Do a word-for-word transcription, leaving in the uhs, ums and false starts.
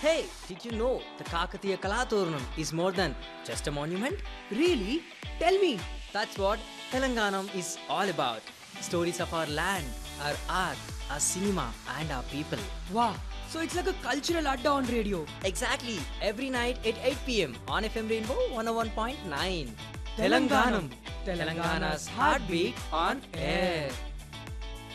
Hey, did you know the Kakatiya Kalaturnam is more than just a monument? Really? Tell me. That's what Telanganam is all about. Stories of our land, our art, our cinema, and our people. Wow. So it's like a cultural adda on radio. Exactly, every night at eight p m on F M Rainbow one oh one point nine. Telanganam. Telangana's heartbeat on air.